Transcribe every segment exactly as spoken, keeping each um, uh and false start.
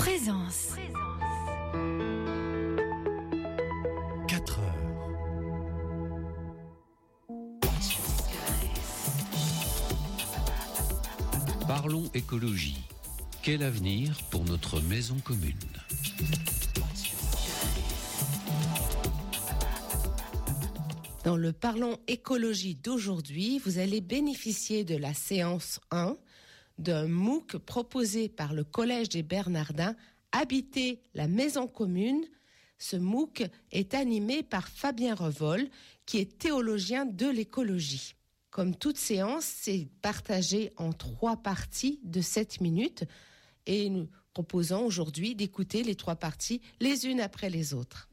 Présence. quatre heures. Parlons écologie. Quel avenir pour notre maison commune ? Dans le Parlons écologie d'aujourd'hui, vous allez bénéficier de la séance un d'un MOOC proposé par le Collège des Bernardins, Habiter la maison commune. Ce MOOC est animé par Fabien Revol, qui est théologien de l'écologie. Comme toute séance, c'est partagé en trois parties de sept minutes et nous proposons aujourd'hui d'écouter les trois parties les unes après les autres.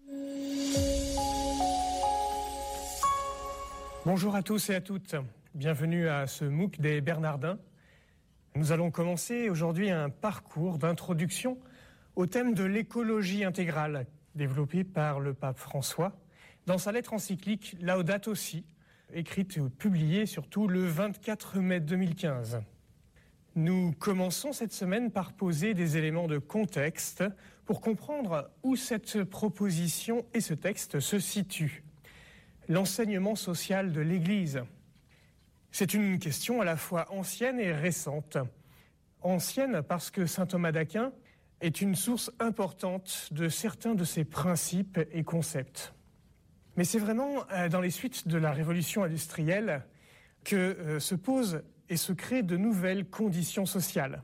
Bonjour à tous et à toutes, bienvenue à ce MOOC des Bernardins. Nous allons commencer aujourd'hui un parcours d'introduction au thème de l'écologie intégrale, développé par le pape François dans sa lettre encyclique Laudato Si, écrite et publiée surtout le vingt-quatre mai deux mille quinze. Nous commençons cette semaine par poser des éléments de contexte pour comprendre où cette proposition et ce texte se situent. L'enseignement social de l'Église. C'est une question à la fois ancienne et récente. Ancienne parce que saint Thomas d'Aquin est une source importante de certains de ses principes et concepts. Mais c'est vraiment dans les suites de la révolution industrielle que euh, se posent et se créent de nouvelles conditions sociales.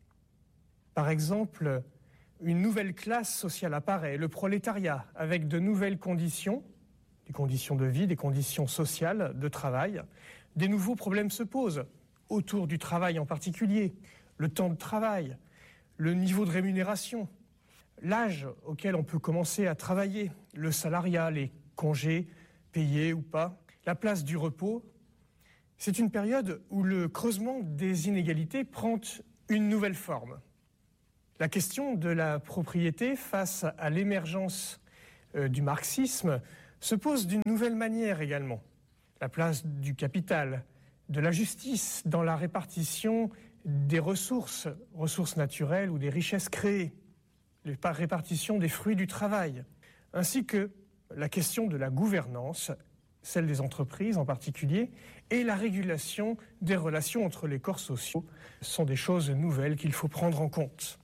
Par exemple, une nouvelle classe sociale apparaît, le prolétariat, avec de nouvelles conditions, des conditions de vie, des conditions sociales, de travail. Des nouveaux problèmes se posent, autour du travail en particulier, le temps de travail, le niveau de rémunération, l'âge auquel on peut commencer à travailler, le salariat, les congés, payés ou pas, la place du repos. C'est une période où le creusement des inégalités prend une nouvelle forme. La question de la propriété face à l'émergence euh, du marxisme se pose d'une nouvelle manière également. La place du capital, de la justice dans la répartition des ressources, ressources naturelles ou des richesses créées, la répartition des fruits du travail, ainsi que la question de la gouvernance, celle des entreprises en particulier, et la régulation des relations entre les corps sociaux sont des choses nouvelles qu'il faut prendre en compte.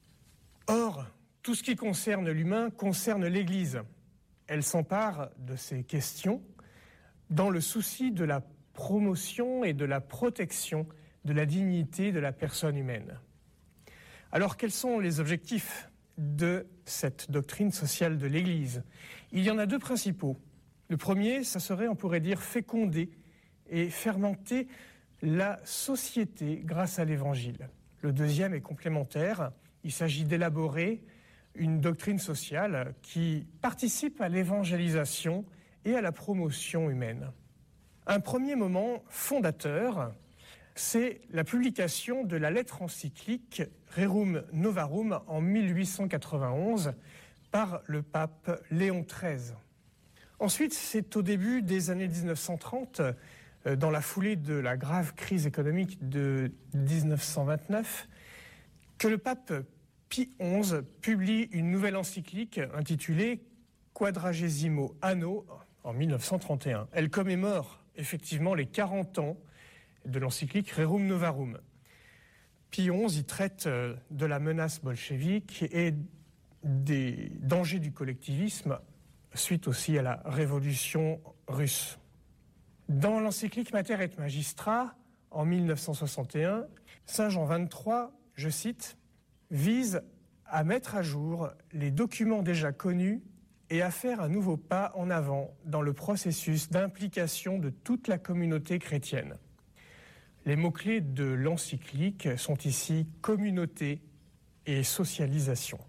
Or, tout ce qui concerne l'humain concerne l'Église. Elle s'empare de ces questions dans le souci de la promotion et de la protection de la dignité de la personne humaine. Alors, quels sont les objectifs de cette doctrine sociale de l'Église ? Il y en a deux principaux. Le premier, ça serait, on pourrait dire, féconder et fermenter la société grâce à l'Évangile. Le deuxième est complémentaire. Il s'agit d'élaborer une doctrine sociale qui participe à l'évangélisation et à la promotion humaine. Un premier moment fondateur, c'est la publication de la lettre encyclique Rerum Novarum en mille huit cent quatre-vingt-onze par le pape Léon treize. Ensuite, c'est au début des années dix-neuf cent trente, dans la foulée de la grave crise économique de dix-neuf cent vingt-neuf, que le pape Pie onze publie une nouvelle encyclique intitulée Quadragesimo Anno en mille neuf cent trente et un. Elle commémore effectivement les quarante ans de l'encyclique Rerum Novarum. Pie onze y traite de la menace bolchevique et des dangers du collectivisme suite aussi à la révolution russe. Dans l'encyclique Mater et Magistra en mille neuf cent soixante et un, Saint Jean vingt-trois, je cite, vise à mettre à jour les documents déjà connus et à faire un nouveau pas en avant dans le processus d'implication de toute la communauté chrétienne. Les mots-clés de l'encyclique sont ici communauté et socialisation.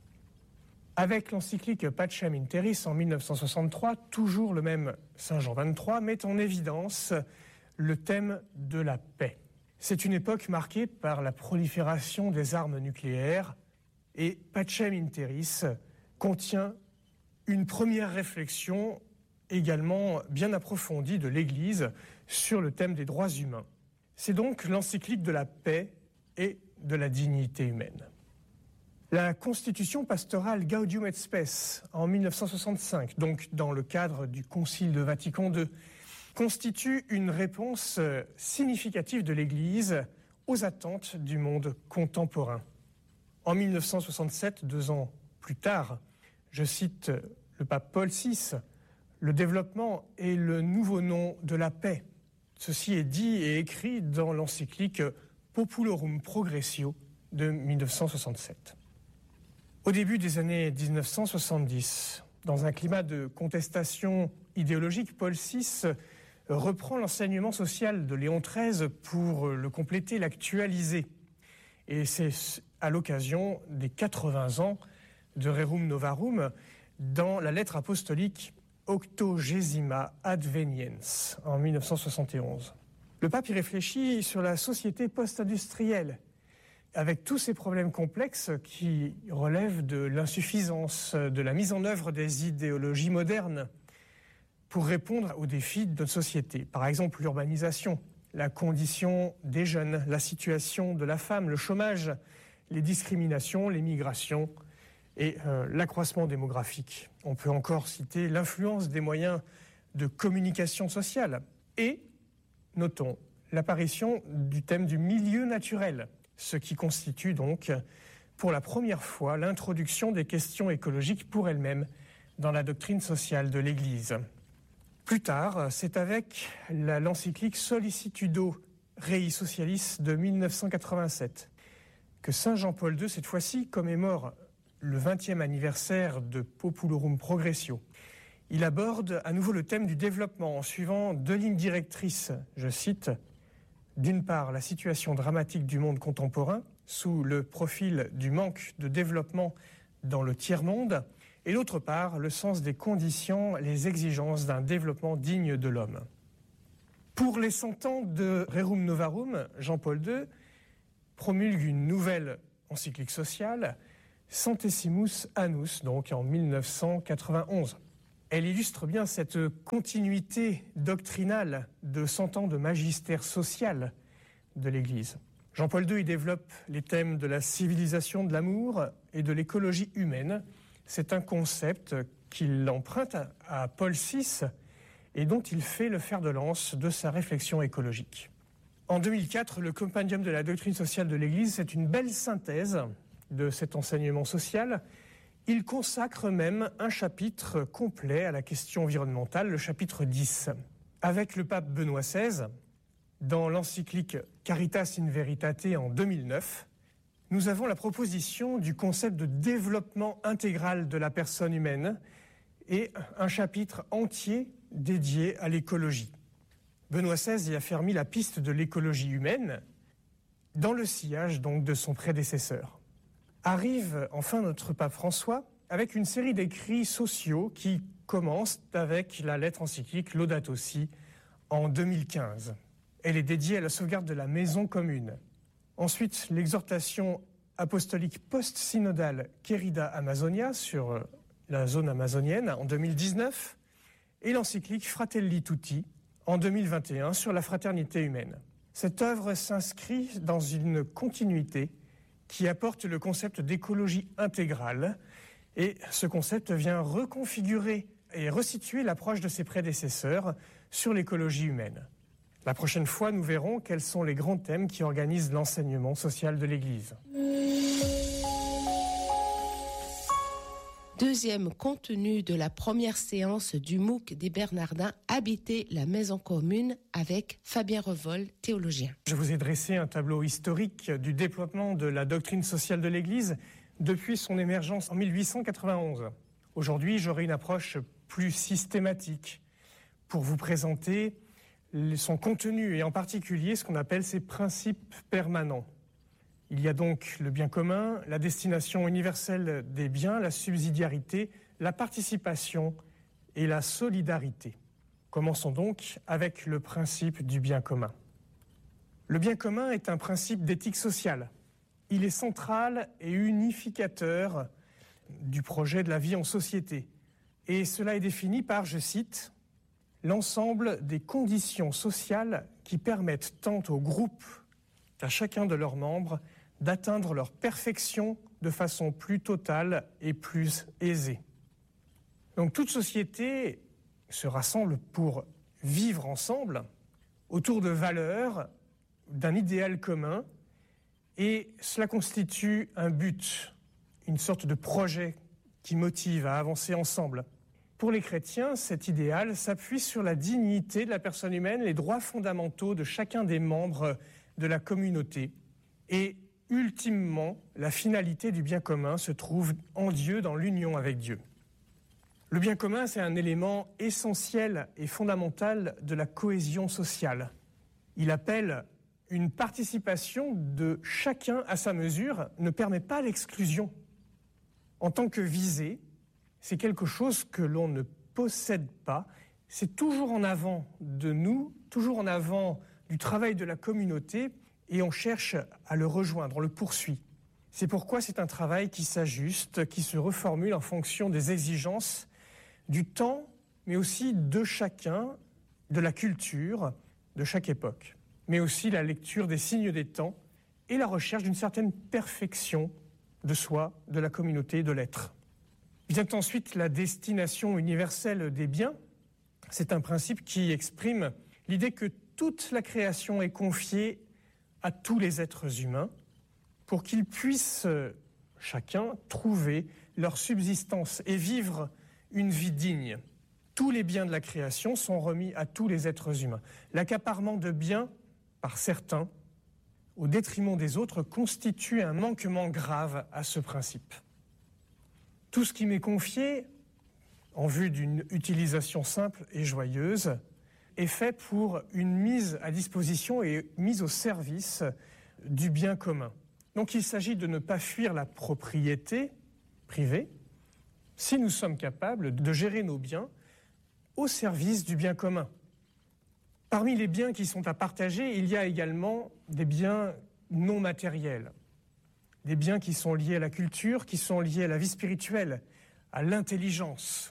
Avec l'encyclique Pacem in Terris en mille neuf cent soixante-trois, toujours le même Saint Jean vingt-trois met en évidence le thème de la paix. C'est une époque marquée par la prolifération des armes nucléaires et Pacem in Terris contient une première réflexion également bien approfondie de l'Église sur le thème des droits humains. C'est donc l'encyclique de la paix et de la dignité humaine. La constitution pastorale Gaudium et Spes en mille neuf cent soixante-cinq, donc dans le cadre du Concile de Vatican deux, constitue une réponse significative de l'Église aux attentes du monde contemporain. En mille neuf cent soixante-sept, deux ans plus tard, je cite le pape Paul six, « Le développement est le nouveau nom de la paix ». Ceci est dit et écrit dans l'encyclique Populorum Progressio de mille neuf cent soixante-sept. Au début des années dix-neuf cent soixante-dix, dans un climat de contestation idéologique, Paul six reprend l'enseignement social de Léon treize pour le compléter, l'actualiser. Et c'est à l'occasion des quatre-vingts ans de Rerum Novarum dans la lettre apostolique Octogesima Adveniens en mille neuf cent soixante et onze. Le pape y réfléchit sur la société post-industrielle, avec tous ces problèmes complexes qui relèvent de l'insuffisance de la mise en œuvre des idéologies modernes pour répondre aux défis de notre société. Par exemple, l'urbanisation, la condition des jeunes, la situation de la femme, le chômage, les discriminations, les migrations et euh, l'accroissement démographique. On peut encore citer l'influence des moyens de communication sociale et, notons, l'apparition du thème du milieu naturel, ce qui constitue donc pour la première fois l'introduction des questions écologiques pour elles-mêmes dans la doctrine sociale de l'Église. Plus tard, c'est avec la, l'encyclique Sollicitudo Rei Socialis de mille neuf cent quatre-vingt-sept que saint Jean-Paul deux, cette fois-ci, commémore le vingtième anniversaire de Populorum Progressio. Il aborde à nouveau le thème du développement en suivant deux lignes directrices, je cite, « D'une part, la situation dramatique du monde contemporain, sous le profil du manque de développement dans le tiers-monde, et d'autre part, le sens des conditions, les exigences d'un développement digne de l'homme. » Pour les cent ans de Rerum Novarum, Jean-Paul deux promulgue une nouvelle encyclique sociale, Centesimus Annus, donc en mille neuf cent quatre-vingt-onze. Elle illustre bien cette continuité doctrinale de cent ans de magistère social de l'Église. Jean-Paul deux y développe les thèmes de la civilisation de l'amour et de l'écologie humaine. C'est un concept qu'il emprunte à Paul six et dont il fait le fer de lance de sa réflexion écologique. En deux mille quatre, le Compendium de la doctrine sociale de l'Église, c'est une belle synthèse de cet enseignement social. Il consacre même un chapitre complet à la question environnementale, le chapitre dix. Avec le pape Benoît seize, dans l'encyclique Caritas in Veritate en deux mille neuf, nous avons la proposition du concept de développement intégral de la personne humaine et un chapitre entier dédié à l'écologie. Benoît seize y a fermé la piste de l'écologie humaine dans le sillage donc de son prédécesseur. Arrive enfin notre pape François avec une série d'écrits sociaux qui commencent avec la lettre encyclique Laudato Si en deux mille quinze. Elle est dédiée à la sauvegarde de la maison commune. Ensuite, l'exhortation apostolique post-synodale Querida Amazonia sur la zone amazonienne en deux mille dix-neuf et l'encyclique Fratelli Tutti en deux mille vingt et un sur la fraternité humaine. Cette œuvre s'inscrit dans une continuité qui apporte le concept d'écologie intégrale et ce concept vient reconfigurer et resituer l'approche de ses prédécesseurs sur l'écologie humaine. La prochaine fois, nous verrons quels sont les grands thèmes qui organisent l'enseignement social de l'Église. Deuxième contenu de la première séance du M O O C des Bernardins, Habiter la maison commune avec Fabien Revol, théologien. Je vous ai dressé un tableau historique du déploiement de la doctrine sociale de l'Église depuis son émergence en mille huit cent quatre-vingt-onze. Aujourd'hui, j'aurai une approche plus systématique pour vous présenter son contenu et en particulier ce qu'on appelle ses principes permanents. Il y a donc le bien commun, la destination universelle des biens, la subsidiarité, la participation et la solidarité. Commençons donc avec le principe du bien commun. Le bien commun est un principe d'éthique sociale. Il est central et unificateur du projet de la vie en société. Et cela est défini par, je cite, l'ensemble des conditions sociales qui permettent tant au groupe qu'à chacun de leurs membres d'atteindre leur perfection de façon plus totale et plus aisée. Donc toute société se rassemble pour vivre ensemble autour de valeurs, d'un idéal commun, et cela constitue un but, une sorte de projet qui motive à avancer ensemble. Pour les chrétiens, cet idéal s'appuie sur la dignité de la personne humaine, les droits fondamentaux de chacun des membres de la communauté. Et ultimement, la finalité du bien commun se trouve en Dieu, dans l'union avec Dieu. Le bien commun, c'est un élément essentiel et fondamental de la cohésion sociale. Il appelle une participation de chacun à sa mesure, ne permet pas l'exclusion. En tant que visée, c'est quelque chose que l'on ne possède pas. C'est toujours en avant de nous, toujours en avant du travail de la communauté, et on cherche à le rejoindre, on le poursuit. C'est pourquoi c'est un travail qui s'ajuste, qui se reformule en fonction des exigences du temps, mais aussi de chacun, de la culture, de chaque époque. Mais aussi la lecture des signes des temps et la recherche d'une certaine perfection de soi, de la communauté, de l'être. Vient ensuite la destination universelle des biens. C'est un principe qui exprime l'idée que toute la création est confiée à tous les êtres humains pour qu'ils puissent chacun trouver leur subsistance et vivre une vie digne. Tous les biens de la création sont remis à tous les êtres humains. L'accaparement de biens par certains, au détriment des autres, constitue un manquement grave à ce principe. Tout ce qui m'est confié, en vue d'une utilisation simple et joyeuse, est fait pour une mise à disposition et mise au service du bien commun. Donc il s'agit de ne pas fuir la propriété privée, si nous sommes capables de gérer nos biens au service du bien commun. Parmi les biens qui sont à partager, il y a également des biens non matériels, des biens qui sont liés à la culture, qui sont liés à la vie spirituelle, à l'intelligence.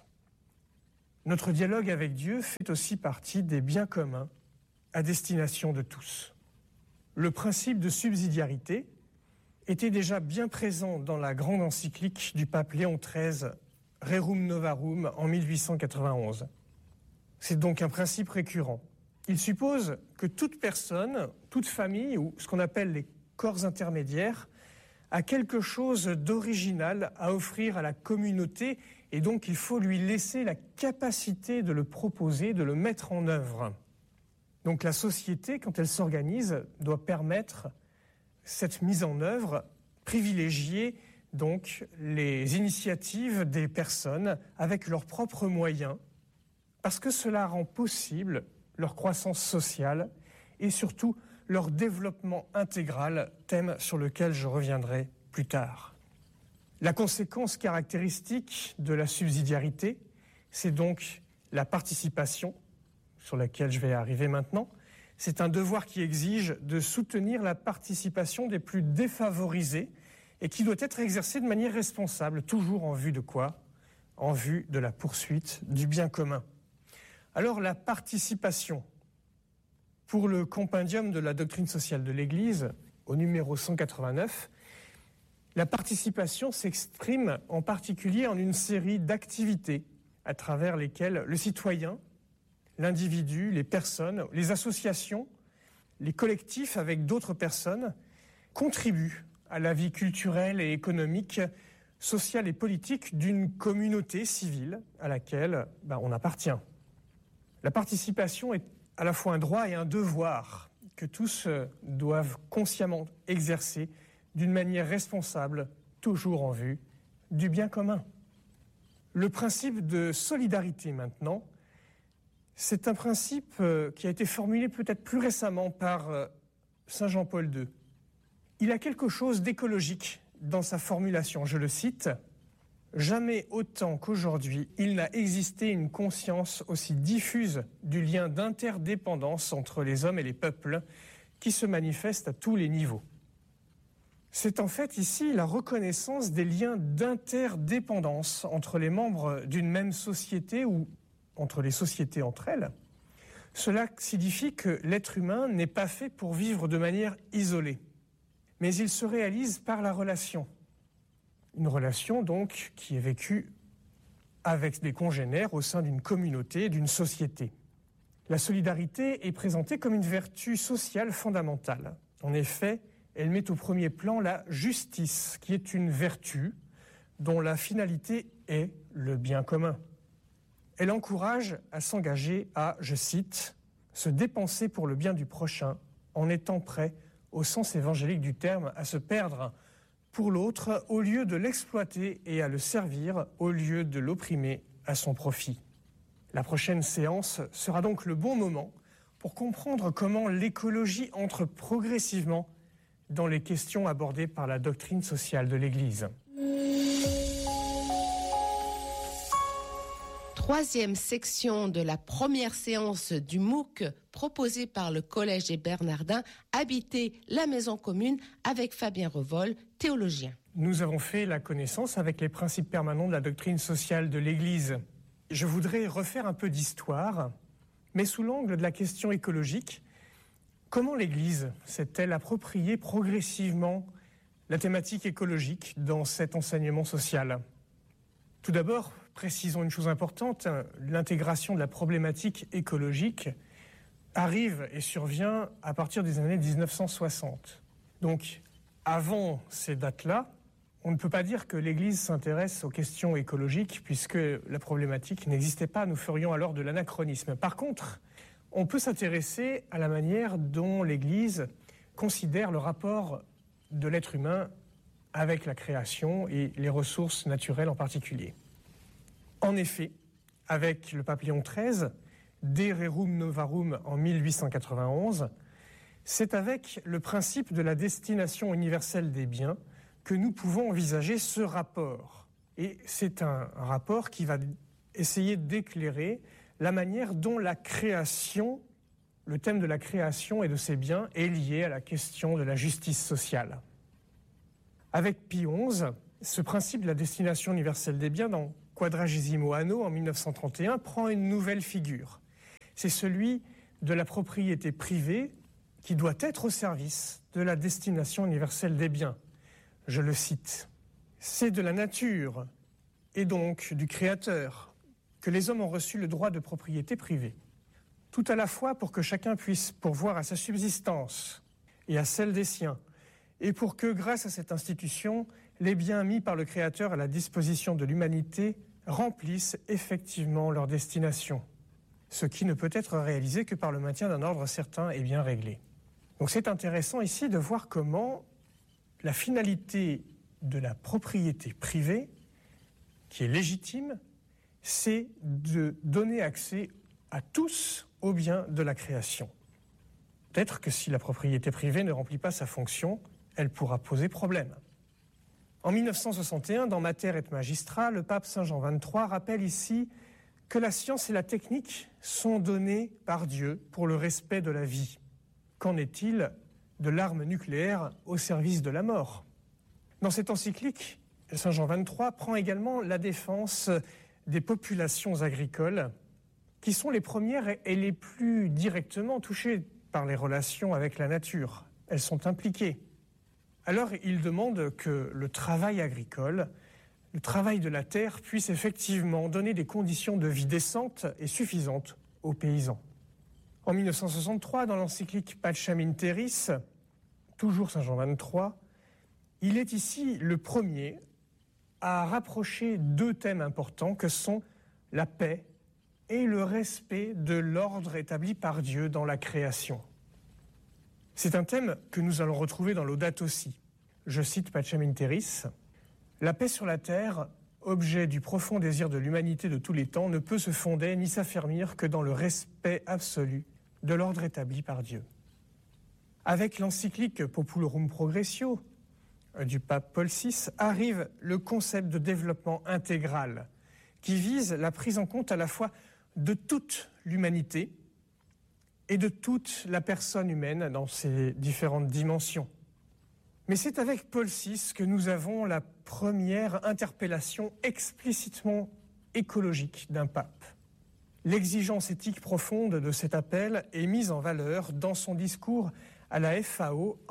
Notre dialogue avec Dieu fait aussi partie des biens communs à destination de tous. Le principe de subsidiarité était déjà bien présent dans la grande encyclique du pape Léon treize, Rerum Novarum, en mille huit cent quatre-vingt-onze. C'est donc un principe récurrent. Il suppose que toute personne, toute famille, ou ce qu'on appelle les corps intermédiaires, a quelque chose d'original à offrir à la communauté, et donc il faut lui laisser la capacité de le proposer, de le mettre en œuvre. Donc la société, quand elle s'organise, doit permettre cette mise en œuvre, privilégier donc les initiatives des personnes avec leurs propres moyens, parce que cela rend possible leur croissance sociale et surtout leur développement intégral, thème sur lequel je reviendrai plus tard. La conséquence caractéristique de la subsidiarité, c'est donc la participation, sur laquelle je vais arriver maintenant. C'est un devoir qui exige de soutenir la participation des plus défavorisés et qui doit être exercé de manière responsable, toujours en vue de quoi ? En vue de la poursuite du bien commun. Alors la participation, pour le compendium de la doctrine sociale de l'Église, au numéro cent quatre-vingt-neuf, la participation s'exprime en particulier en une série d'activités à travers lesquelles le citoyen, l'individu, les personnes, les associations, les collectifs avec d'autres personnes contribuent à la vie culturelle et économique, sociale et politique d'une communauté civile à laquelle ben, on appartient. La participation est à la fois un droit et un devoir que tous doivent consciemment exercer d'une manière responsable, toujours en vue du bien commun. Le principe de solidarité maintenant, c'est un principe qui a été formulé peut-être plus récemment par saint Jean-Paul deux. Il a quelque chose d'écologique dans sa formulation, je le cite, « Jamais autant qu'aujourd'hui, il n'a existé une conscience aussi diffuse du lien d'interdépendance entre les hommes et les peuples qui se manifeste à tous les niveaux. » C'est en fait ici la reconnaissance des liens d'interdépendance entre les membres d'une même société ou entre les sociétés entre elles. Cela signifie que l'être humain n'est pas fait pour vivre de manière isolée, mais il se réalise par la relation. Une relation donc qui est vécue avec des congénères au sein d'une communauté, d'une société. La solidarité est présentée comme une vertu sociale fondamentale. En effet, elle met au premier plan la justice, qui est une vertu dont la finalité est le bien commun. Elle encourage à s'engager à, je cite, « se dépenser pour le bien du prochain en étant prêt, au sens évangélique du terme, à se perdre pour l'autre au lieu de l'exploiter et à le servir au lieu de l'opprimer à son profit. » La prochaine séance sera donc le bon moment pour comprendre comment l'écologie entre progressivement dans les questions abordées par la doctrine sociale de l'Église. Troisième section de la première séance du MOOC proposée par le Collège des Bernardins, Habiter la maison commune avec Fabien Revol, théologien. Nous avons fait la connaissance avec les principes permanents de la doctrine sociale de l'Église. Je voudrais refaire un peu d'histoire, mais sous l'angle de la question écologique. Comment l'Église s'est-elle appropriée progressivement la thématique écologique dans cet enseignement social ? Tout d'abord, précisons une chose importante, l'intégration de la problématique écologique arrive et survient à partir des années dix-neuf cent soixante. Donc, avant ces dates-là, on ne peut pas dire que l'Église s'intéresse aux questions écologiques puisque la problématique n'existait pas, nous ferions alors de l'anachronisme. Par contre, on peut s'intéresser à la manière dont l'Église considère le rapport de l'être humain avec la création et les ressources naturelles en particulier. En effet, avec le pape Léon treize, De Rerum Novarum en mille huit cent quatre-vingt-onze, c'est avec le principe de la destination universelle des biens que nous pouvons envisager ce rapport. Et c'est un rapport qui va essayer d'éclairer la manière dont la création, le thème de la création et de ses biens est lié à la question de la justice sociale. Avec Pie onze, ce principe de la destination universelle des biens dans Quadragesimo Anno en mille neuf cent trente et un prend une nouvelle figure. C'est celui de la propriété privée qui doit être au service de la destination universelle des biens. Je le cite. « C'est de la nature et donc du Créateur que les hommes ont reçu le droit de propriété privée, tout à la fois pour que chacun puisse pourvoir à sa subsistance et à celle des siens, et pour que, grâce à cette institution, les biens mis par le Créateur à la disposition de l'humanité remplissent effectivement leur destination, ce qui ne peut être réalisé que par le maintien d'un ordre certain et bien réglé. » Donc c'est intéressant ici de voir comment la finalité de la propriété privée, qui est légitime, c'est de donner accès à tous aux biens de la création. Peut-être que si la propriété privée ne remplit pas sa fonction, elle pourra poser problème. En mille neuf cent soixante et un, dans Mater et Magistra, le pape Saint Jean vingt-trois rappelle ici que la science et la technique sont données par Dieu pour le respect de la vie. Qu'en est-il de l'arme nucléaire au service de la mort ? Dans cette encyclique, Saint Jean vingt-trois prend également la défense des populations agricoles qui sont les premières et les plus directement touchées par les relations avec la nature. Elles sont impliquées. Alors il demande que le travail agricole, le travail de la terre puisse effectivement donner des conditions de vie décentes et suffisantes aux paysans. En mille neuf cent soixante-trois, dans l'encyclique Pacem in Terris, toujours Saint Jean vingt-trois, il est ici le premier à rapprocher deux thèmes importants que sont la paix et le respect de l'ordre établi par Dieu dans la création. C'est un thème que nous allons retrouver dans Laudato Si. Je cite Pacem in Terris, « La paix sur la terre, objet du profond désir de l'humanité de tous les temps, ne peut se fonder ni s'affermir que dans le respect absolu de l'ordre établi par Dieu. » Avec l'encyclique Populorum Progressio du pape Paul six, arrive le concept de développement intégral qui vise la prise en compte à la fois de toute l'humanité et de toute la personne humaine dans ses différentes dimensions. Mais c'est avec Paul six que nous avons la première interpellation explicitement écologique d'un pape. L'exigence éthique profonde de cet appel est mise en valeur dans son discours à la F A O en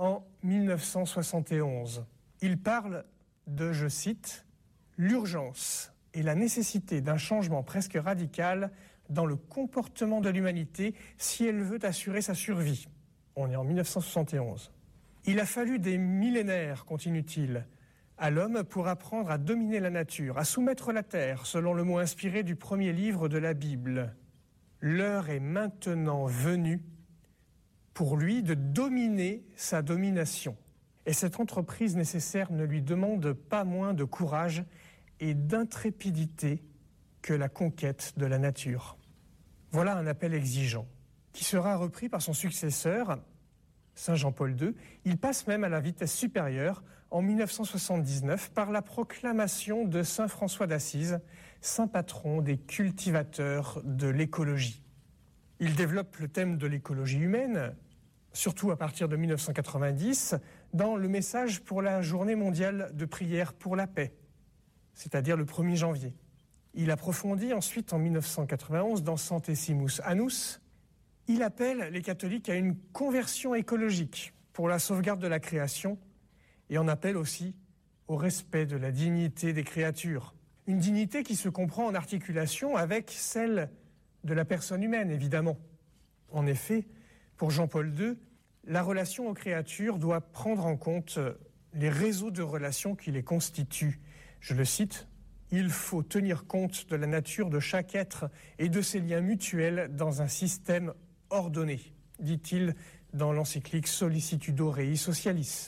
mille neuf cent soixante et onze. Il parle de, je cite, « l'urgence et la nécessité d'un changement presque radical dans le comportement de l'humanité si elle veut assurer sa survie. » On est en mille neuf cent soixante et onze. « Il a fallu des millénaires, continue-t-il, à l'homme pour apprendre à dominer la nature, à soumettre la terre, selon le mot inspiré du premier livre de la Bible. L'heure est maintenant venue pour lui de dominer sa domination. Et cette entreprise nécessaire ne lui demande pas moins de courage et d'intrépidité que la conquête de la nature. » Voilà un appel exigeant, qui sera repris par son successeur, Saint Jean-Paul deux. Il passe même à la vitesse supérieure en mille neuf cent soixante-dix-neuf par la proclamation de Saint François d'Assise, saint patron des cultivateurs de l'écologie. Il développe le thème de l'écologie humaine, surtout à partir de mille neuf cent quatre-vingt-dix, dans le message pour la journée mondiale de prière pour la paix, c'est-à-dire le premier janvier. Il approfondit ensuite en mille neuf cent quatre-vingt-onze dans Centesimus Annus. Il appelle les catholiques à une conversion écologique pour la sauvegarde de la création et en appelle aussi au respect de la dignité des créatures. Une dignité qui se comprend en articulation avec celle de la personne humaine, évidemment. En effet, pour Jean-Paul deux, la relation aux créatures doit prendre en compte les réseaux de relations qui les constituent. Je le cite, « Il faut tenir compte de la nature de chaque être et de ses liens mutuels dans un système ordonné », dit-il dans l'encyclique Sollicitudo Rei Socialis.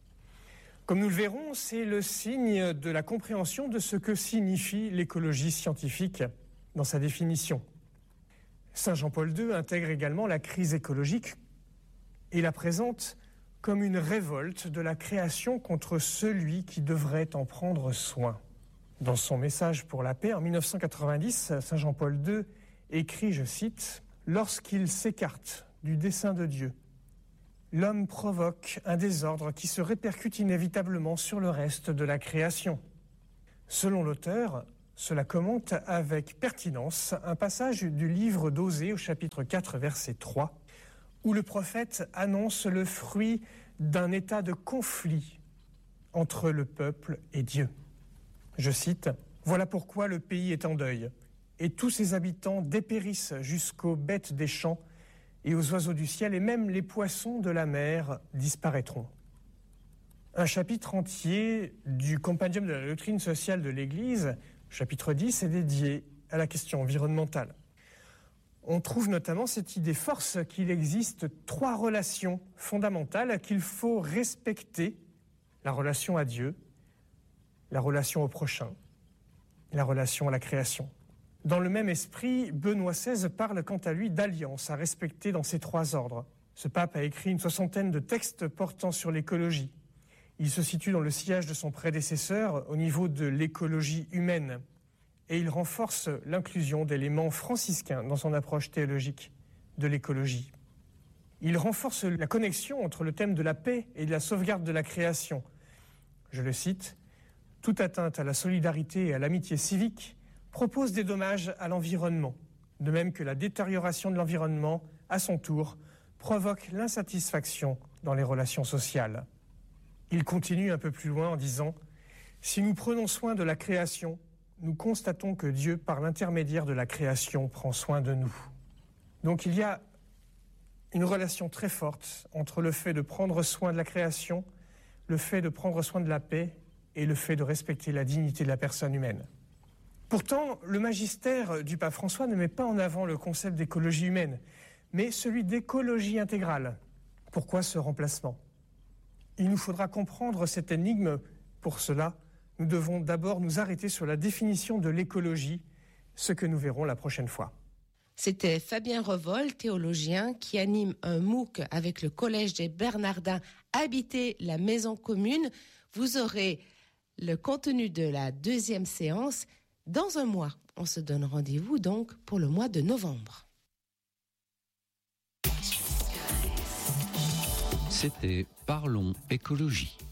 Comme nous le verrons, c'est le signe de la compréhension de ce que signifie l'écologie scientifique dans sa définition. Saint Jean-Paul deux intègre également la crise écologique et la présente comme une révolte de la création contre celui qui devrait en prendre soin. Dans son message pour la paix en mille neuf cent quatre-vingt-dix, Saint Jean-Paul deux écrit, je cite, « Lorsqu'il s'écarte du dessein de Dieu, l'homme provoque un désordre qui se répercute inévitablement sur le reste de la création. » Selon l'auteur, cela commente avec pertinence un passage du livre d'Osée au chapitre quatre, verset trois, où le prophète annonce le fruit d'un état de conflit entre le peuple et Dieu. Je cite, « Voilà pourquoi le pays est en deuil, et tous ses habitants dépérissent jusqu'aux bêtes des champs et aux oiseaux du ciel, et même les poissons de la mer disparaîtront. » Un chapitre entier du Compendium de la doctrine sociale de l'Église, chapitre dix, est dédié à la question environnementale. On trouve notamment cette idée force qu'il existe trois relations fondamentales qu'il faut respecter, la relation à Dieu, la relation au prochain, la relation à la création. Dans le même esprit, Benoît seize parle quant à lui d'alliance à respecter dans ces trois ordres. Ce pape a écrit une soixantaine de textes portant sur l'écologie. Il se situe dans le sillage de son prédécesseur au niveau de l'écologie humaine et il renforce l'inclusion d'éléments franciscains dans son approche théologique de l'écologie. Il renforce la connexion entre le thème de la paix et de la sauvegarde de la création. Je le cite, « Toute atteinte à la solidarité et à l'amitié civique propose des dommages à l'environnement, de même que la détérioration de l'environnement, à son tour, provoque l'insatisfaction dans les relations sociales. » Il continue un peu plus loin en disant « Si nous prenons soin de la création, nous constatons que Dieu, par l'intermédiaire de la création, prend soin de nous. » Donc il y a une relation très forte entre le fait de prendre soin de la création, le fait de prendre soin de la paix et le fait de respecter la dignité de la personne humaine. Pourtant, le magistère du pape François ne met pas en avant le concept d'écologie humaine, mais celui d'écologie intégrale. Pourquoi ce remplacement ? Il nous faudra comprendre cette énigme. Pour cela, nous devons d'abord nous arrêter sur la définition de l'écologie, ce que nous verrons la prochaine fois. C'était Fabien Revol, théologien, qui anime un MOOC avec le Collège des Bernardins Habiter la maison commune. Vous aurez le contenu de la deuxième séance dans un mois. On se donne rendez-vous donc pour le mois de novembre. C'était Parlons écologie.